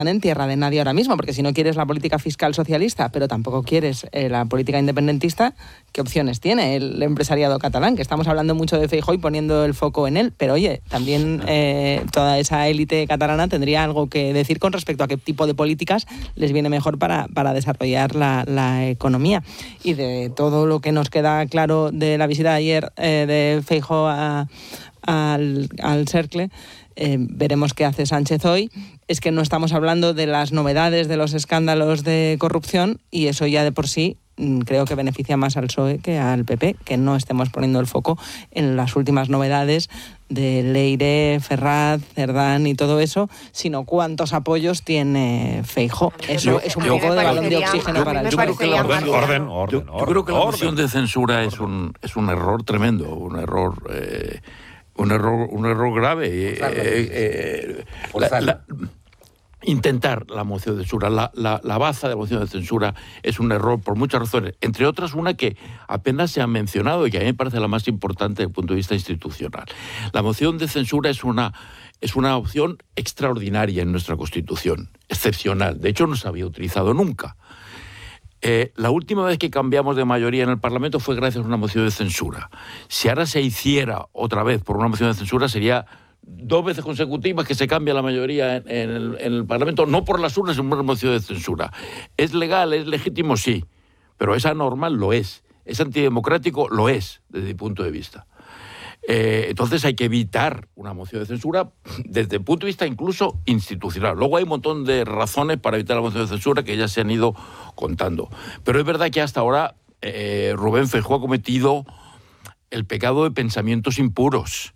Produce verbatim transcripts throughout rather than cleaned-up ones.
en tierra de nadie ahora mismo, porque si no quieres la política fiscal socialista, pero tampoco quieres eh, la política independentista, ¿qué opciones tiene el empresariado catalán? Que estamos hablando mucho de Feijóo y poniendo el foco en él, pero oye, también eh, toda esa élite catalana tendría algo que decir con respecto a qué tipo de políticas les viene mejor para, para desarrollar la, la economía. Y de todo lo que nos queda claro de la visita de ayer eh, de Feijóo a, a, al, al Cercle, Eh, veremos qué hace Sánchez hoy. Es que no estamos hablando de las novedades de los escándalos de corrupción y eso ya de por sí mm, creo que beneficia más al P S O E que al P P, que no estemos poniendo el foco en las últimas novedades de Leire, Ferraz, Cerdán y todo eso, sino cuántos apoyos tiene Feijóo. Eso yo, es un poco de balón de oxígeno yo, para el yo creo que la orden, orden, orden, yo, yo creo que la moción de censura es un, es un error tremendo, un error... Eh, Un error, un error grave. Eh, eh, la, la, intentar la moción de censura, la, la, la baza de la moción de censura es un error por muchas razones. Entre otras, una que apenas se ha mencionado y que a mí me parece la más importante desde el punto de vista institucional. La moción de censura es una, es una opción extraordinaria en nuestra Constitución, excepcional. De hecho, no se había utilizado nunca. Eh, la última vez que cambiamos de mayoría en el Parlamento fue gracias a una moción de censura. Si ahora se hiciera otra vez por una moción de censura, sería dos veces consecutivas que se cambia la mayoría en, en, el, en el Parlamento, no por las urnas, sino por una moción de censura. ¿Es legal, es legítimo? Sí, pero es anormal, lo es. ¿Es antidemocrático? Lo es, desde mi punto de vista. Eh, entonces hay que evitar una moción de censura desde el punto de vista incluso institucional. Luego hay un montón de razones para evitar la moción de censura que ya se han ido contando. Pero es verdad que hasta ahora eh, Rubén Feijóo ha cometido el pecado de pensamientos impuros.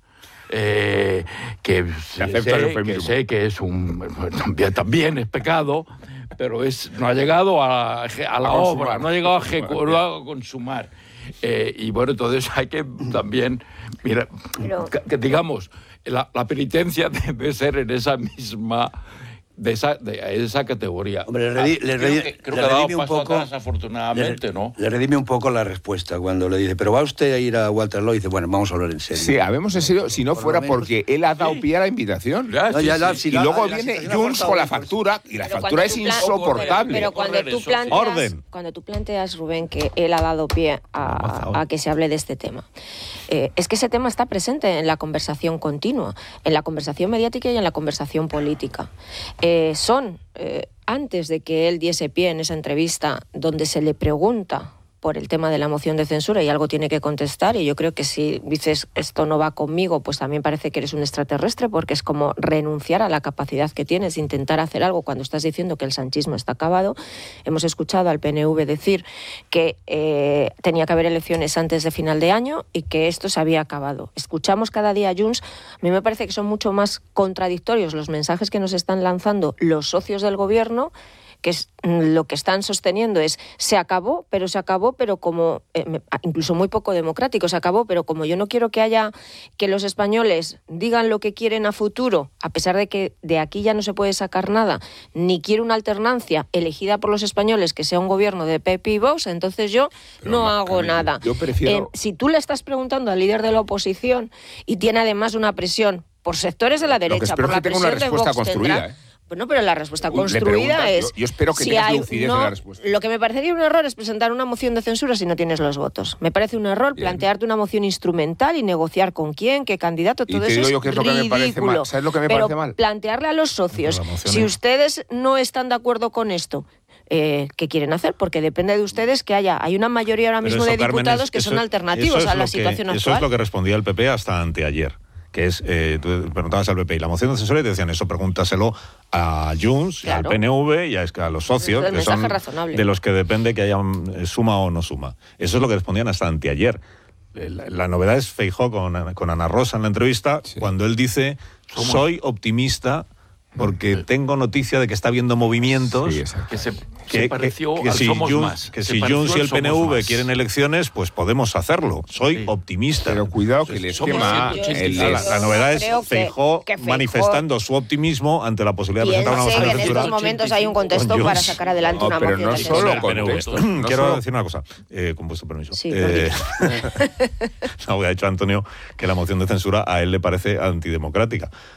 Eh, que, sé, que sé que es un también, también es pecado, pero es no ha llegado a, a la a obra, no ha llegado a, ejecu- a consumar. Eh, y bueno, entonces hay que también, mira, Pero... que, que digamos, la, la penitencia debe ser en esa misma, de esa, de esa categoría. Hombre, le, redi, le, creo redi, que, creo le que ha dado redime un paso poco, atrás, afortunadamente, le, ¿no? Le redime un poco la respuesta cuando le dice, pero va usted a ir a Waterloo, y dice, bueno, vamos a hablar en serio. Sí, habemos en serio, si no por fuera porque él ha dado sí. pie a la invitación. Ya, no, sí, ya, sí. La, si y la, luego la, viene la Junts con la factura, y la pero factura es plan... insoportable. Pero cuando tú, planteas, Orden. cuando tú planteas, Rubén, que él ha dado pie a, a que se hable de este tema, eh, es que ese tema está presente en la conversación continua, en la conversación mediática y en la conversación política. Eh, son... Eh, antes de que él diese pie en esa entrevista donde se le pregunta por el tema de la moción de censura y algo tiene que contestar, y yo creo que si dices esto no va conmigo, pues también parece que eres un extraterrestre, porque es como renunciar a la capacidad que tienes de intentar hacer algo cuando estás diciendo que el sanchismo está acabado. Hemos escuchado al P N V decir que eh, tenía que haber elecciones antes de final de año y que esto se había acabado. Escuchamos cada día a Junts. A mí me parece que son mucho más contradictorios los mensajes que nos están lanzando los socios del gobierno, que es, lo que están sosteniendo es se acabó, pero se acabó, pero como eh, incluso muy poco democrático, se acabó, pero como yo no quiero que haya que los españoles digan lo que quieren a futuro, a pesar de que de aquí ya no se puede sacar nada, ni quiero una alternancia elegida por los españoles que sea un gobierno de P P y Vox, entonces yo pero no ma, hago nada. Yo prefiero... eh, si tú le estás preguntando al líder de la oposición y tiene además una presión por sectores de la derecha, por la que presión una respuesta de Vox construida, tendrá... ¿eh? Bueno, pero la respuesta construida es... Yo, yo espero que si tengas hay, lucidez no, en la respuesta. Lo que me parecería un error es presentar una moción de censura si no tienes los votos. Me parece un error Bien. plantearte una moción instrumental y negociar con quién, qué candidato, todo y te eso digo es yo que es lo ridículo. que me parece mal. ¿Sabes lo que me pero parece mal? Plantearle a los socios, si es... ustedes no están de acuerdo con esto, Eh, ¿qué quieren hacer? Porque depende de ustedes que haya hay una mayoría ahora mismo eso, de diputados Carmen, es, que eso, son alternativos a la situación que, actual. Eso es lo que respondía el P P hasta anteayer, que es, eh, tú preguntabas al P P y la moción de censura y te decían eso, pregúntaselo a Junts, claro. al P N V y a, a los socios, que son razonable. de los que depende que haya suma o no suma. Eso es lo que respondían hasta anteayer. La, la novedad es Feijóo con, con Ana Rosa en la entrevista, sí. cuando él dice, ¿Cómo? soy optimista porque tengo noticia de que está habiendo movimientos sí, que se, que, se pareció que, que al si Somos Junts, Más. Que se si Junts y el P N V más. quieren elecciones, pues podemos hacerlo. Soy sí. optimista. Pero cuidado que el esquema... El, la, la novedad es Feijóo manifestando su optimismo ante la posibilidad de presentar una moción de censura. En estos momentos hay un contexto para sacar adelante no, una pero moción no de censura. solo contexto. No Quiero solo... decir una cosa, eh, con vuestro permiso. Sí, eh, no, ha dicho Antonio que la moción de censura a él le parece antidemocrática.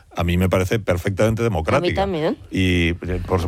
a mí me parece perfectamente democrática. A mí también. Y, por